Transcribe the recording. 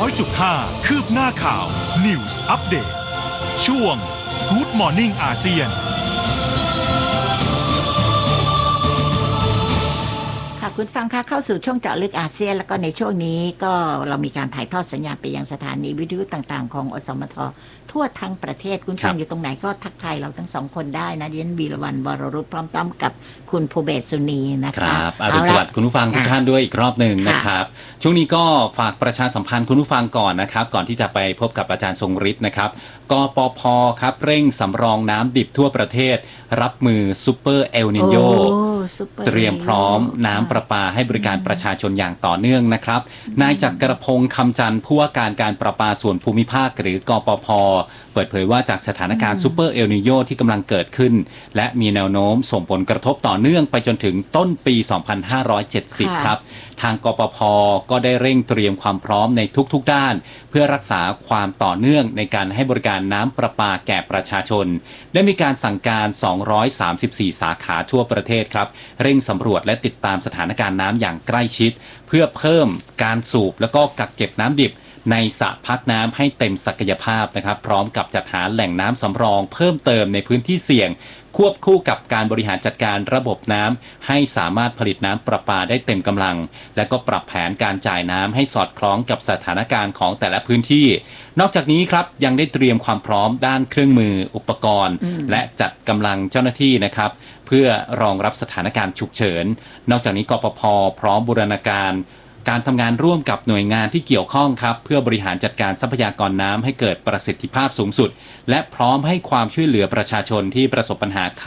100.5 คืบหน้าข่าว News Update ช่วง Good Morning อาเซียนคุณฟังค่ะเข้าสู่ช่วงเจาะลึกอาเซียนแล้วก็ในช่วงนี้ก็เรามีการถ่ายทอดสัญญาณไปยังสถานีวิทยุต่างๆของอสมททั่วทั้งประเทศคุณฟังอยู่ตรงไหนก็ทักทายเราทั้งสองคนได้นะเดียนวีรวรรณวรรุตพร้อมต้อมกับคุณภูเบศสุนีนะคะครับอรุณสวัสดิ์คุณผู้ฟังทุกท่านด้วยอีกรอบหนึ่งนะครับช่วงนี้ก็ฝากประชาสัมพันธ์คุณผู้ฟังก่อนนะครับก่อนที่จะไปพบกับอาจารย์ทรงฤทธิ์นะครับกปภ.ครับเร่งสำรองน้ำดิบทั่วประเทศรับมือซูเปอร์เอลนิโญเตรียมพร้อมน้ำประปาให้บริการประชาชนอย่างต่อเนื่องนะครับนายจักรพงษ์คำจันทร์ผู้ว่าการประปาส่วนภูมิภาคหรือกปภ.เปิดเผยว่าจากสถานการณ์ซูเปอร์เอลนิโญที่กำลังเกิดขึ้นและมีแนวโน้มส่งผลกระทบต่อเนื่องไปจนถึงต้นปี 2570 ครับทางกปภ.ก็ได้เร่งเตรียมความพร้อมในทุกๆด้านเพื่อรักษาความต่อเนื่องในการให้บริการน้ำประปาแก่ประชาชนได้มีการสั่งการ234สาขาทั่วประเทศครับเร่งสำรวจและติดตามสถานการณ์น้ำอย่างใกล้ชิดเพื่อเพิ่มการสูบแล้วก็กักเก็บน้ำดิบในสระพักน้ำให้เต็มศักยภาพนะครับพร้อมกับจัดหาแหล่งน้ำสำรองเพิ่มเติมในพื้นที่เสี่ยงควบคู่กับการบริหารจัดการระบบน้ำให้สามารถผลิตน้ำประปาได้เต็มกำลังและก็ปรับแผนการจ่ายน้ำให้สอดคล้องกับสถานการณ์ของแต่ละพื้นที่นอกจากนี้ครับยังได้เตรียมความพร้อมด้านเครื่องมืออุปกรณ์และจัดกำลังเจ้าหน้าที่นะครับเพื่อรองรับสถานการณ์ฉุกเฉินนอกจากนี้กปภ.พร้อมบูรณาการทำงานร่วมกับหน่วยงานที่เกี่ยวข้องครับเพื่อบริหารจัดการทรัพยากรน้ำให้เกิดประสิทธิภาพสูงสุดและพร้อมให้ความช่วยเหลือประชาชนที่ประสบปัญหาข